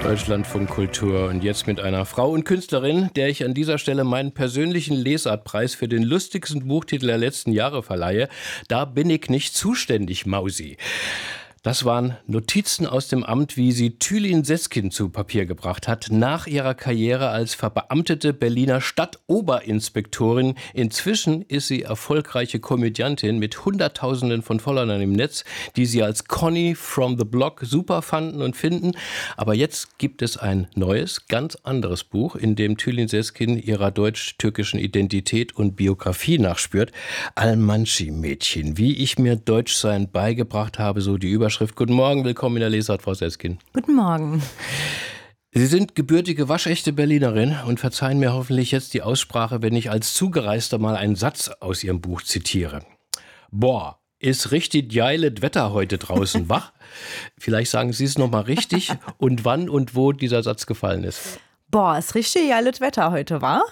Deutschlandfunk Kultur und jetzt mit einer Frau und Künstlerin, der ich an dieser Stelle meinen persönlichen Lesartpreis für den lustigsten Buchtitel der letzten Jahre verleihe. Da bin ich nicht zuständig, Mausi. Das waren Notizen aus dem Amt, wie sie Tülin Seskin zu Papier gebracht hat, nach ihrer Karriere als verbeamtete Berliner Stadtoberinspektorin. Inzwischen ist sie erfolgreiche Komödiantin mit Hunderttausenden von Followern im Netz, die sie als Conny from the Block super fanden und finden. Aber jetzt gibt es ein neues, ganz anderes Buch, in dem Tülin Seskin ihrer deutsch-türkischen Identität und Biografie nachspürt. Almanci-Mädchen, wie ich mir Deutschsein beigebracht habe, so die Überschrift. Guten Morgen, willkommen in der Lesart, Frau Seskin. Guten Morgen. Sie sind gebürtige, waschechte Berlinerin und verzeihen mir hoffentlich jetzt die Aussprache, wenn ich als Zugereister mal einen Satz aus Ihrem Buch zitiere. Boah, ist richtig geiles Wetter heute draußen, wach? Vielleicht sagen Sie es nochmal richtig und wann und wo dieser Satz gefallen ist. Boah, ist richtig geiles Wetter heute, wa?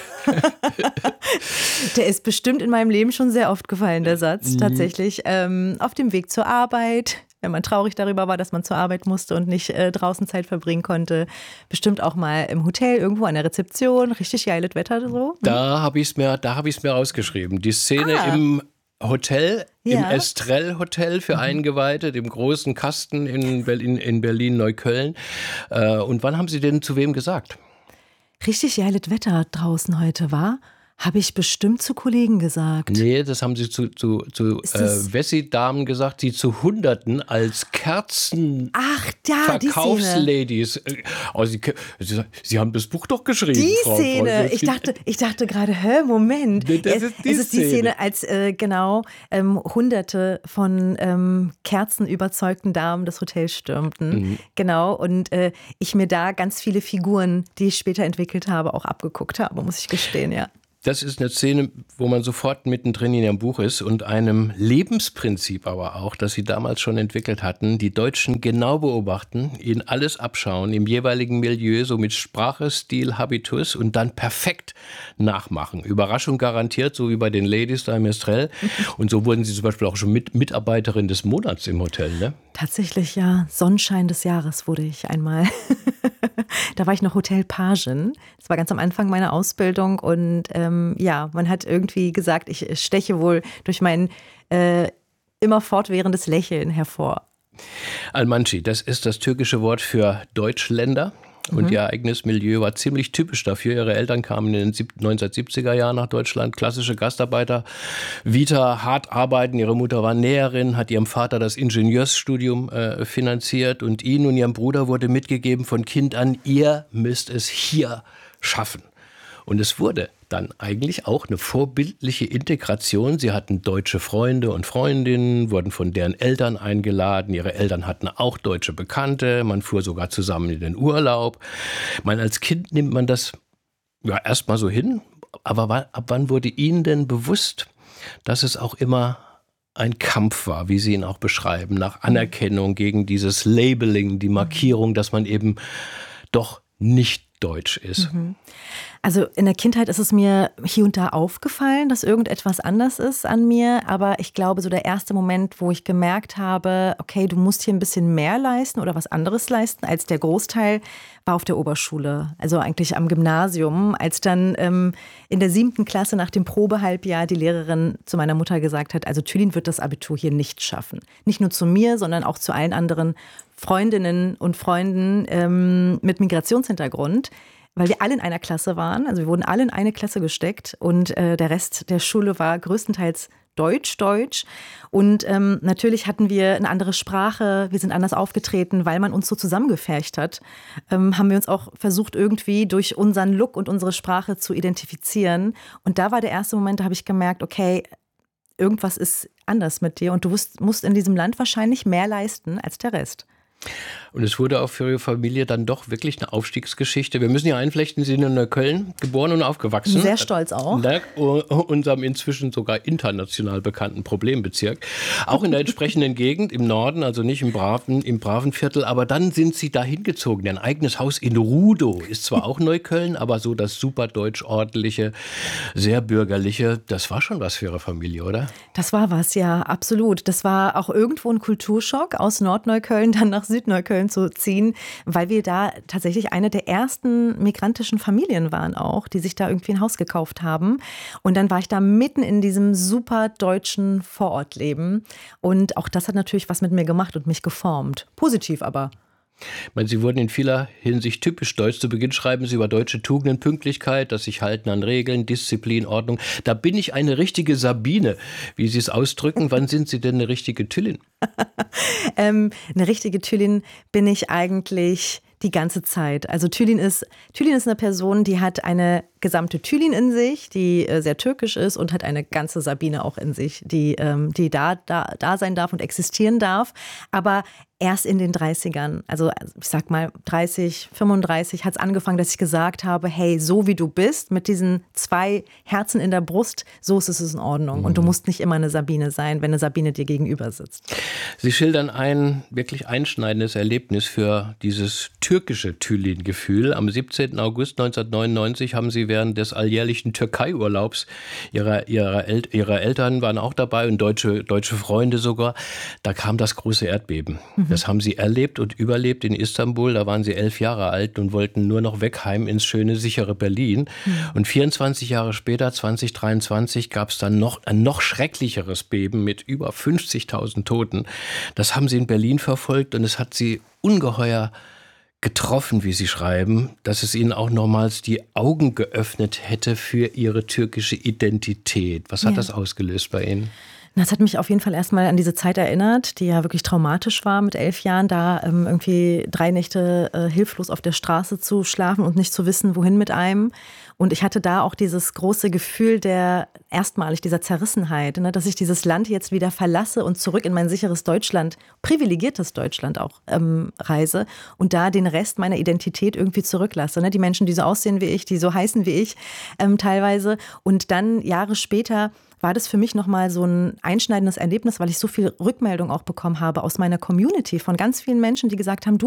Der ist bestimmt in meinem Leben schon sehr oft gefallen, der Satz, tatsächlich. Auf dem Weg zur Arbeit, wenn man traurig darüber war, dass man zur Arbeit musste und nicht draußen Zeit verbringen konnte. Bestimmt auch mal im Hotel, irgendwo an der Rezeption, richtig geiles Wetter so. Da habe ich es mir rausgeschrieben. Die Szene im Hotel, im Estrell Hotel für Eingeweihte, dem großen Kasten in Berlin-Neukölln. Und wann haben Sie denn zu wem gesagt? Richtig geiles Wetter draußen heute, war? Habe ich bestimmt zu Kollegen gesagt. Nee, das haben Sie zu Wessi-Damen gesagt, die zu Hunderten als Kerzen-Verkaufsladies. Oh, Sie haben das Buch doch geschrieben, die Frau Szene. Ich dachte gerade, Moment. Das ist die Szene, als Hunderte von kerzenüberzeugten Damen das Hotel stürmten. Genau, und ich mir da ganz viele Figuren, die ich später entwickelt habe, auch abgeguckt habe, muss ich gestehen, ja. Das ist eine Szene, wo man sofort mittendrin in Ihrem Buch ist und einem Lebensprinzip aber auch, das Sie damals schon entwickelt hatten, die Deutschen genau beobachten, ihnen alles abschauen, im jeweiligen Milieu, so mit Sprache, Stil, Habitus und dann perfekt nachmachen. Überraschung garantiert, so wie bei den Ladies da im Estrell. Und so wurden Sie zum Beispiel auch schon Mitarbeiterin des Monats im Hotel, ne? Tatsächlich, ja. Sonnenschein des Jahres wurde ich einmal. Da war ich noch Hotelpagin. Das war ganz am Anfang meiner Ausbildung und man hat irgendwie gesagt, ich steche wohl durch mein immer fortwährendes Lächeln hervor. Almanci, das ist das türkische Wort für Deutschländer. Und ihr eigenes Milieu war ziemlich typisch dafür. Ihre Eltern kamen in den 1970er Jahren nach Deutschland, klassische Gastarbeiter, Vita, hart arbeiten. Ihre Mutter war Näherin, hat ihrem Vater das Ingenieursstudium finanziert und Ihnen und Ihrem Bruder wurde mitgegeben von Kind an, ihr müsst es hier schaffen. Und es wurde dann eigentlich auch eine vorbildliche Integration. Sie hatten deutsche Freunde und Freundinnen, wurden von deren Eltern eingeladen. Ihre Eltern hatten auch deutsche Bekannte. Man fuhr sogar zusammen in den Urlaub. Als Kind nimmt man das erstmal so hin. Aber ab wann wurde Ihnen denn bewusst, dass es auch immer ein Kampf war, wie Sie ihn auch beschreiben, nach Anerkennung gegen dieses Labeling, die Markierung, dass man eben doch nicht deutsch ist? Also in der Kindheit ist es mir hier und da aufgefallen, dass irgendetwas anders ist an mir. Aber ich glaube, so der erste Moment, wo ich gemerkt habe, okay, du musst hier ein bisschen mehr leisten oder was anderes leisten als der Großteil, war auf der Oberschule. Also eigentlich am Gymnasium, als dann in der 7. Klasse nach dem Probehalbjahr die Lehrerin zu meiner Mutter gesagt hat, also Tülin wird das Abitur hier nicht schaffen. Nicht nur zu mir, sondern auch zu allen anderen Freundinnen und Freunden mit Migrationshintergrund. Weil wir alle in einer Klasse waren, also wir wurden alle in eine Klasse gesteckt und der Rest der Schule war größtenteils Deutsch. Und natürlich hatten wir eine andere Sprache, wir sind anders aufgetreten, weil man uns so zusammengefercht hat. Haben wir uns auch versucht, irgendwie durch unseren Look und unsere Sprache zu identifizieren. Und da war der erste Moment, da habe ich gemerkt, okay, irgendwas ist anders mit dir und du musst in diesem Land wahrscheinlich mehr leisten als der Rest. Und es wurde auch für Ihre Familie dann doch wirklich eine Aufstiegsgeschichte. Wir müssen ja einflechten, Sie sind in Neukölln geboren und aufgewachsen. Sehr stolz auch. Unserem inzwischen sogar international bekannten Problembezirk. Auch in der entsprechenden Gegend im Norden, also nicht im braven Viertel. Aber dann sind Sie da hingezogen. Ein eigenes Haus in Rudow ist zwar auch Neukölln, aber so das super deutsch-ordentliche, sehr bürgerliche. Das war schon was für Ihre Familie, oder? Das war was, ja, absolut. Das war auch irgendwo ein Kulturschock, aus Nordneukölln dann nach Südneukölln zu ziehen, weil wir da tatsächlich eine der ersten migrantischen Familien waren auch, die sich da irgendwie ein Haus gekauft haben. Und dann war ich da mitten in diesem super deutschen Vorortleben. Und auch das hat natürlich was mit mir gemacht und mich geformt. Positiv aber. Ich meine, Sie wurden in vieler Hinsicht typisch deutsch. Zu Beginn schreiben Sie über deutsche Tugenden, Pünktlichkeit, das sich halten an Regeln, Disziplin, Ordnung. Da bin ich eine richtige Sabine, wie Sie es ausdrücken. Wann sind Sie denn eine richtige Tüllin? Eine richtige Tüllin bin ich eigentlich die ganze Zeit. Also Tülin ist eine Person, die hat eine gesamte Tülin in sich, die sehr türkisch ist und hat eine ganze Sabine auch in sich, die da sein darf und existieren darf. Aber erst in den 30ern, also ich sag mal 30, 35, hat es angefangen, dass ich gesagt habe, hey, so wie du bist, mit diesen 2 Herzen in der Brust, so ist es in Ordnung. Und du musst nicht immer eine Sabine sein, wenn eine Sabine dir gegenüber sitzt. Sie schildern ein wirklich einschneidendes Erlebnis für dieses türkische Tülin-Gefühl. Am 17. August 1999 haben Sie während des alljährlichen Türkei-Urlaubs ihrer Eltern waren auch dabei und deutsche Freunde sogar. Da kam das große Erdbeben. Das haben Sie erlebt und überlebt in Istanbul. Da waren Sie 11 Jahre alt und wollten nur noch weg heim ins schöne, sichere Berlin. Und 24 Jahre später, 2023, gab es dann ein noch schrecklicheres Beben mit über 50.000 Toten. Das haben Sie in Berlin verfolgt und es hat Sie ungeheuer getroffen, wie Sie schreiben, dass es Ihnen auch nochmals die Augen geöffnet hätte für Ihre türkische Identität. Was hat das ausgelöst bei Ihnen? Das hat mich auf jeden Fall erstmal an diese Zeit erinnert, die ja wirklich traumatisch war mit 11 Jahren, da irgendwie 3 Nächte hilflos auf der Straße zu schlafen und nicht zu wissen, wohin mit einem. Und ich hatte da auch dieses große Gefühl dieser Zerrissenheit, ne, dass ich dieses Land jetzt wieder verlasse und zurück in mein sicheres Deutschland, privilegiertes Deutschland auch reise und da den Rest meiner Identität irgendwie zurücklasse. Ne? Die Menschen, die so aussehen wie ich, die so heißen wie ich teilweise. Und dann Jahre später war das für mich nochmal so ein einschneidendes Erlebnis, weil ich so viel Rückmeldung auch bekommen habe aus meiner Community von ganz vielen Menschen, die gesagt haben,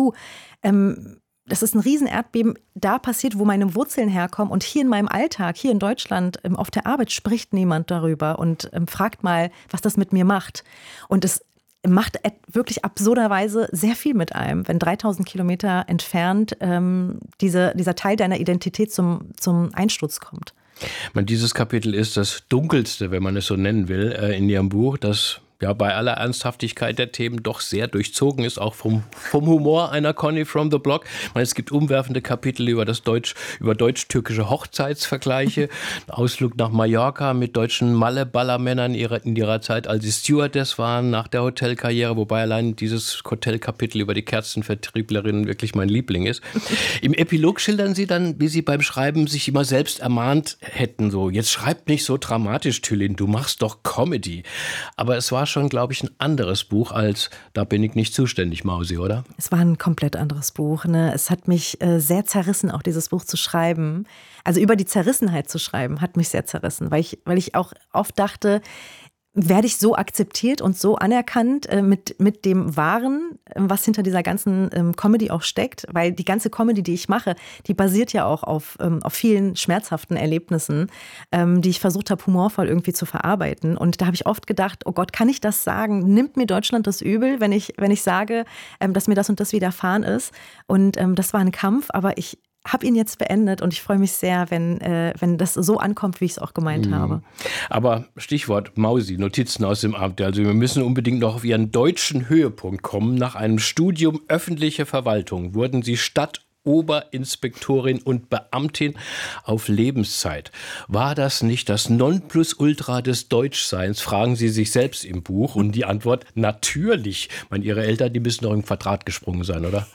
das ist ein Riesenerdbeben, da passiert, wo meine Wurzeln herkommen und hier in meinem Alltag, hier in Deutschland, auf der Arbeit spricht niemand darüber und fragt mal, was das mit mir macht. Und es macht wirklich absurderweise sehr viel mit einem, wenn 3000 Kilometer entfernt dieser Teil deiner Identität zum Einsturz kommt. Dieses Kapitel ist das dunkelste, wenn man es so nennen will, in Ihrem Buch, das ja bei aller Ernsthaftigkeit der Themen doch sehr durchzogen ist, auch vom Humor einer Conny from the Block. Es gibt umwerfende Kapitel über deutsch-türkische Hochzeitsvergleiche, Ausflug nach Mallorca mit deutschen Malle-Ballermännern in ihrer Zeit, als sie Stewardess waren, nach der Hotelkarriere, wobei allein dieses Hotelkapitel über die Kerzenvertrieblerinnen wirklich mein Liebling ist. Im Epilog schildern Sie dann, wie Sie beim Schreiben sich immer selbst ermahnt hätten, so, jetzt schreib nicht so dramatisch, Tülin, du machst doch Comedy. Aber es war schon, glaube ich, ein anderes Buch als Da bin ich nicht zuständig, Mausi, oder? Es war ein komplett anderes Buch. Ne? Es hat mich sehr zerrissen, auch dieses Buch zu schreiben. Also über die Zerrissenheit zu schreiben, hat mich sehr zerrissen, weil ich auch oft dachte, werde ich so akzeptiert und so anerkannt mit dem Wahren, was hinter dieser ganzen Comedy auch steckt? Weil die ganze Comedy, die ich mache, die basiert ja auch auf vielen schmerzhaften Erlebnissen, die ich versucht habe, humorvoll irgendwie zu verarbeiten. Und da habe ich oft gedacht, oh Gott, kann ich das sagen? Nimmt mir Deutschland das übel, wenn ich sage, dass mir das und das widerfahren ist? Und das war ein Kampf, aber ich habe ihn jetzt beendet und ich freue mich sehr, wenn das so ankommt, wie ich es auch gemeint habe. Aber Stichwort Mausi, Notizen aus dem Amt. Also wir müssen unbedingt noch auf Ihren deutschen Höhepunkt kommen. Nach einem Studium öffentliche Verwaltung wurden Sie Oberinspektorin und Beamtin auf Lebenszeit. War das nicht das Nonplusultra des Deutschseins, fragen Sie sich selbst im Buch. Und die Antwort, natürlich. Ihre Eltern, die müssen doch im Quadrat gesprungen sein, oder?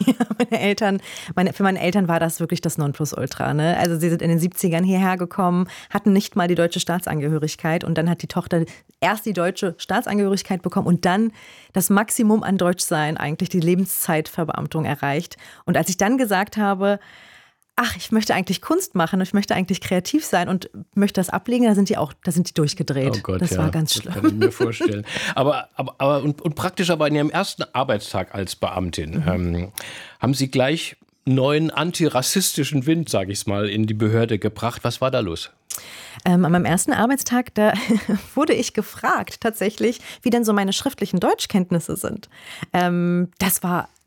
Ja, für meine Eltern war das wirklich das Nonplusultra. Ne? Also sie sind in den 70ern hierher gekommen, hatten nicht mal die deutsche Staatsangehörigkeit und dann hat die Tochter erst die deutsche Staatsangehörigkeit bekommen und dann das Maximum an Deutschsein, eigentlich die Lebenszeitverbeamtung erreicht. Und als ich dann gesagt habe, ach, ich möchte eigentlich Kunst machen, ich möchte eigentlich kreativ sein und möchte das ablegen, da sind die durchgedreht. Oh Gott, das war ganz schlimm. Das kann ich mir vorstellen. Aber praktisch aber in Ihrem ersten Arbeitstag als Beamtin haben Sie gleich neuen antirassistischen Wind, sage ich es mal, in die Behörde gebracht. Was war da los? An meinem ersten Arbeitstag, da wurde ich gefragt tatsächlich, wie denn so meine schriftlichen Deutschkenntnisse sind. Das war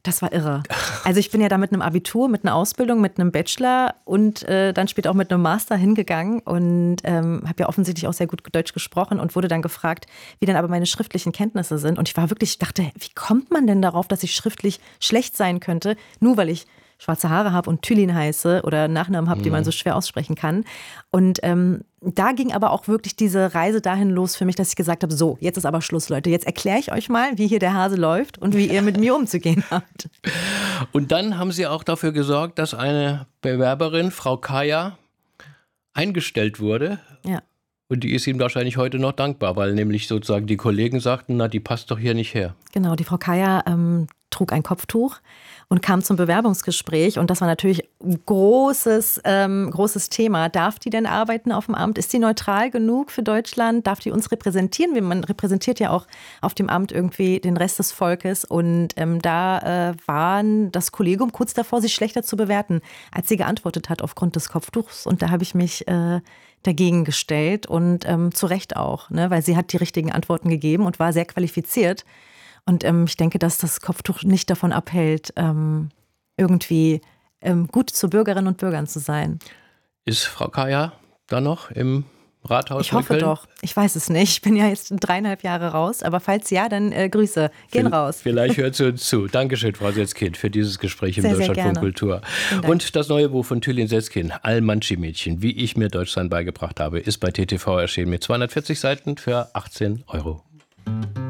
Das war irre. Also ich bin ja da mit einem Abitur, mit einer Ausbildung, mit einem Bachelor und dann später auch mit einem Master hingegangen und habe ja offensichtlich auch sehr gut Deutsch gesprochen und wurde dann gefragt, wie dann aber meine schriftlichen Kenntnisse sind. Und ich dachte, wie kommt man denn darauf, dass ich schriftlich schlecht sein könnte, nur weil ich schwarze Haare habe und Tülin heiße oder einen Nachnamen habe, den man so schwer aussprechen kann. Und da ging aber auch wirklich diese Reise dahin los für mich, dass ich gesagt habe, so, jetzt ist aber Schluss, Leute. Jetzt erkläre ich euch mal, wie hier der Hase läuft und wie ihr mit mir umzugehen habt. Und dann haben Sie auch dafür gesorgt, dass eine Bewerberin, Frau Kaya, eingestellt wurde. Ja. Und die ist Ihnen wahrscheinlich heute noch dankbar, weil nämlich sozusagen die Kollegen sagten, na, die passt doch hier nicht her. Genau, die Frau Kaya trug ein Kopftuch und kam zum Bewerbungsgespräch. Und das war natürlich ein großes Thema. Darf die denn arbeiten auf dem Amt? Ist die neutral genug für Deutschland? Darf die uns repräsentieren? Man repräsentiert ja auch auf dem Amt irgendwie den Rest des Volkes. Und da waren das Kollegium kurz davor, sich schlechter zu bewerten, als sie geantwortet hat aufgrund des Kopftuchs. Und da habe ich mich dagegen gestellt und zu Recht auch, ne? Weil sie hat die richtigen Antworten gegeben und war sehr qualifiziert. Und ich denke, dass das Kopftuch nicht davon abhält, irgendwie gut zu Bürgerinnen und Bürgern zu sein. Ist Frau Kaya da noch im Rathaus? Ich hoffe doch. Ich weiß es nicht. Ich bin ja jetzt 3,5 Jahre raus. Aber falls ja, dann Grüße. Gehen raus. Vielleicht hört sie uns zu. Dankeschön, Frau Setzkin, für dieses Gespräch im Deutschlandfunk Kultur. Und das neue Buch von Tülin Setzkin, Al-Manci-Mädchen, wie ich mir Deutschland beigebracht habe, ist bei TTV erschienen mit 240 Seiten für 18 €.